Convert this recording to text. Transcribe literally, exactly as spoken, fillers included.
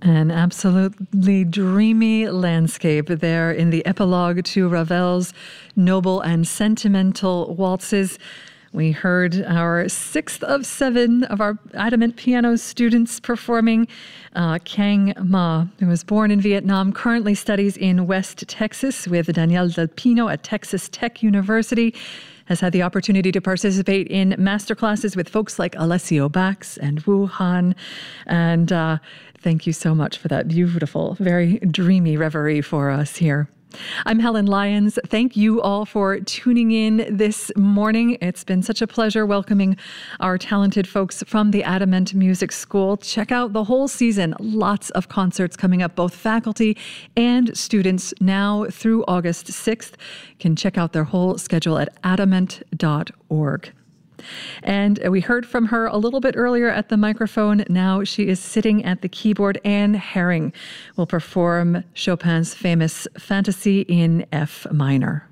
An absolutely dreamy landscape there in the epilogue to Ravel's noble and sentimental waltzes. We heard our sixth of seven of our Adamant Piano students performing. Uh, Kang Ma, who was born in Vietnam, currently studies in West Texas with Danielle Del Pino at Texas Tech University, has had the opportunity to participate in masterclasses with folks like Alessio Bax and Wu Han. And uh, thank you so much for that beautiful, very dreamy reverie for us here. I'm Helen Lyons. Thank you all for tuning in this morning. It's been such a pleasure welcoming our talented folks from the Adamant Music School. Check out the whole season. Lots of concerts coming up, both faculty and students now through August sixth. You can check out their whole schedule at adamant dot org. And we heard from her a little bit earlier at the microphone. Now she is sitting at the keyboard. Anne Herring will perform Chopin's famous Fantasy in F minor.